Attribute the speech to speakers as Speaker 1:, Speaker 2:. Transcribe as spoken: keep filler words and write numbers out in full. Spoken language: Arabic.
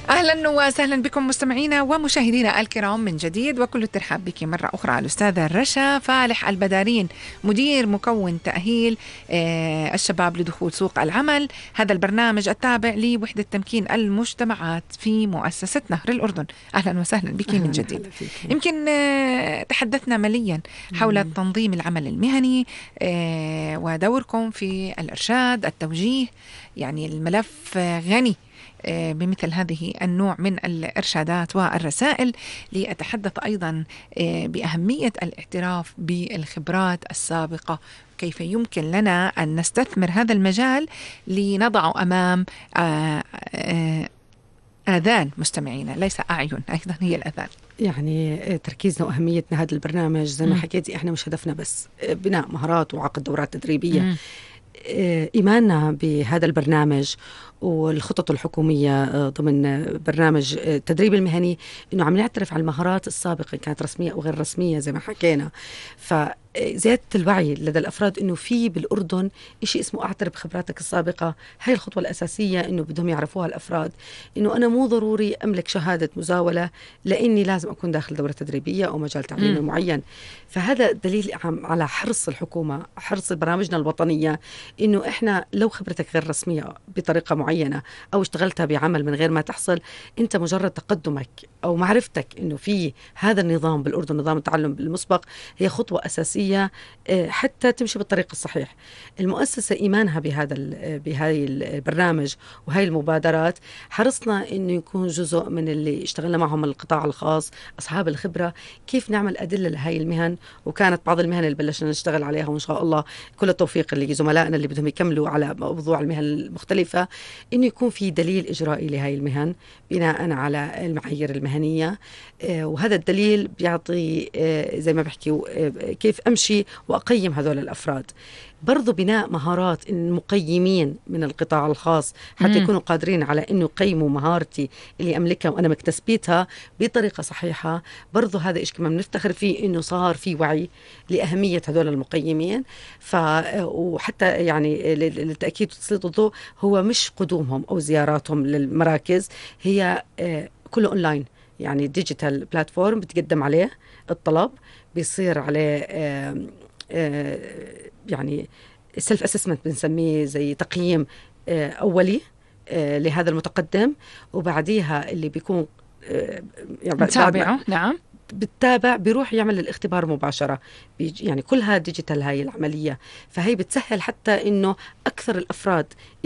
Speaker 1: أهلا وسهلا بكم مستمعينا ومشاهدينا الكرام من جديد، وكل الترحاب بك مرة أخرى الأستاذة رشا فالح البدارين، مدير مكون تأهيل آه الشباب لدخول سوق العمل. هذا البرنامج التابع لوحدة تمكين المجتمعات في مؤسسة نهر الأردن. أهلا وسهلا بك من جديد. يمكن آه تحدثنا مليا حول
Speaker 2: مم.
Speaker 1: تنظيم العمل المهني آه ودوركم في الإرشاد التوجيه. يعني الملف غني بمثل هذه النوع من الإرشادات والرسائل. لأتحدث أيضا بأهمية الاعتراف بالخبرات السابقة، كيف يمكن لنا أن نستثمر هذا المجال لنضعه أمام آذان مستمعينا، ليس أعين، أيضا هي الآذان.
Speaker 2: يعني تركيزنا وأهميتنا هذا البرنامج زي ما حكيتي، إحنا مش هدفنا بس بناء مهارات وعقد دورات تدريبية. م. إيماننا بهذا البرنامج والخطط الحكومية ضمن برنامج التدريب المهني إنه عم نعترف على المهارات السابقة كانت رسمية أو غير رسمية زي ما حكينا. فزيادة الوعي لدى الأفراد إنه في بالأردن إشي اسمه أعترف بخبراتك السابقة. هاي الخطوة الأساسية إنه بدهم يعرفوها الأفراد، إنه أنا مو ضروري أملك شهادة مزاولة لأني لازم أكون داخل دورة تدريبية أو مجال تعليمي معين. فهذا دليل على حرص الحكومة، حرص برامجنا الوطنية، إنه إحنا لو خبرتك غير رسمية بطريقة معينة أو اشتغلتها بعمل من غير ما تحصل، أنت مجرد تقدمك أو معرفتك إنه في هذا النظام بالأردن، نظام التعلم المسبق، هي خطوة أساسية حتى تمشي بالطريق الصحيح. المؤسسة إيمانها بهذا بهذه البرنامج وهي المبادرات، حرصنا إنه يكون جزء من اللي اشتغلنا معهم القطاع الخاص أصحاب الخبرة، كيف نعمل أدلة لهي المهن. وكانت بعض المهن اللي بلشنا نشتغل عليها، وإن شاء الله كل التوفيق اللي زملائنا اللي بدهم يكملوا على موضوع المهن المختلفة، إنه يكون في دليل إجرائي لهاي المهن بناء على المعايير المهنية. وهذا الدليل بيعطي زي ما بحكي كيف أمشي وأقيم هذول الأفراد. برضو بناء مهارات المقيمين من القطاع الخاص حتى مم. يكونوا قادرين على إنه يقيموا مهارتي اللي أملكها وأنا مكتسبيتها بطريقة صحيحة. برضو هذا إيش كمان بنفتخر فيه، إنه صار في وعي لأهمية هذول المقيمين. ف وحتى يعني للتأكيد وتسليط الضوء، هو مش قدومهم أو زياراتهم للمراكز، هي كله أونلاين، يعني ديجيتال بلاتفورم بتقدم عليه الطلب، بيصير عليه آه آه يعني سيلف اسسمنت بنسميه، زي تقييم آه أولي آه لهذا المتقدم، وبعديها اللي بيكون آه
Speaker 1: يعني نتابعه. نعم،
Speaker 2: بالتابع بيروح يعمل الاختبار مباشرة. يعني كلها ديجيتال هاي العملية، فهي بتسهل حتى إنه أكثر الأفراد